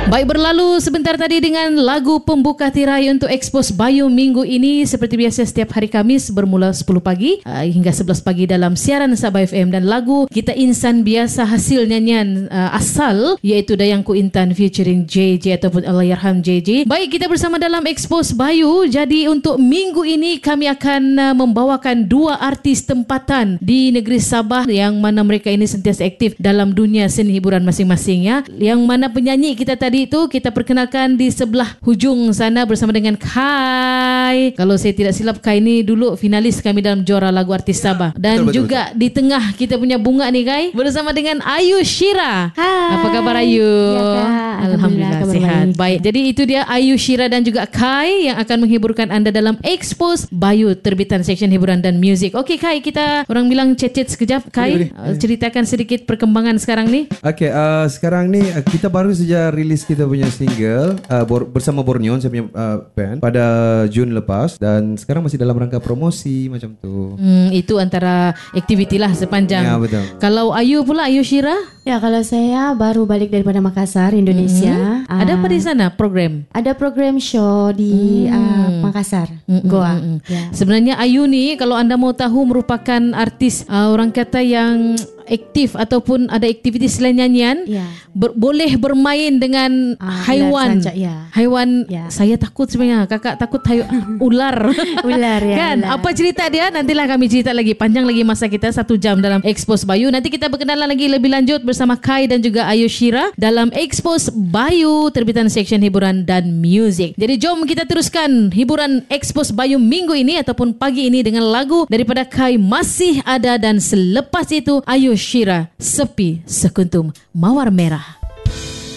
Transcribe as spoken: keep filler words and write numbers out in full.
Baik, berlalu sebentar tadi dengan lagu pembuka tirai untuk Expose Bayu minggu ini. Seperti biasa setiap hari Khamis bermula sepuluh pagi uh, hingga sebelas pagi dalam siaran Sabah F M. Dan lagu Kita Insan Biasa hasil nyanyian uh, asal iaitu Dayangku Intan featuring J J ataupun Allahyarham J J. Baik, kita bersama dalam Expose Bayu. Jadi untuk minggu ini kami akan uh, membawakan dua artis tempatan di negeri Sabah yang mana mereka ini sentiasa aktif dalam dunia seni hiburan masing-masing ya. Yang mana penyanyi kita tadi itu kita perkenalkan di sebelah hujung sana bersama dengan Kai. Kalau saya tidak silap, Kai ni dulu finalis kami dalam juara lagu artis ya, Sabah. Dan betul, juga betul, betul. Di tengah kita punya bunga ni Kai bersama dengan Ayu Shira. Hai. Apa khabar Ayu? Ya, Kak. Alhamdulillah, Alhamdulillah sihat. Baik. Baik. Jadi itu dia Ayu Shira dan juga Kai yang akan menghiburkan anda dalam Expose Bayu terbitan Seksyen Hiburan dan Muzik. Okey Kai, kita orang bilang chat-chat sekejap. Kai, boleh, boleh. ceritakan sedikit perkembangan sekarang ni. Okey, uh, sekarang ni uh, kita baru saja rilis kita punya single uh, bor- bersama Borneo, saya punya uh, band pada Jun lepas, dan sekarang masih dalam rangka promosi macam tu. Hmm, itu antara aktiviti lah sepanjang. Ya, betul. Kalau Ayu pula, Ayu Shira? Ya, kalau saya baru balik daripada Makassar, Indonesia. Hmm. Uh, ada apa di sana program? Ada program show di hmm. uh, Makassar, hmm. Goa. Hmm. Ya. Sebenarnya Ayu ni kalau anda mau tahu merupakan artis uh, orang kata yang aktif ataupun ada aktiviti selain nyanyian, ya. ber, boleh bermain dengan ah, haiwan. Saja, ya. Haiwan ya. Saya takut sebenarnya, kakak takut hayu, ular. Ular ya. Kan? Ular. Apa cerita dia? Nantilah kami cerita lagi. Panjang lagi masa kita satu jam dalam Expose Bayu. Nanti kita berkenalan lagi lebih lanjut bersama Kai dan juga Ayu Shira dalam Expose Bayu terbitan Seksyen Hiburan dan Muzik. Jadi jom kita teruskan hiburan Expose Bayu minggu ini ataupun pagi ini dengan lagu daripada Kai Masih Ada, dan selepas itu Ayu Shira Sepi Sekuntum Mawar Merah.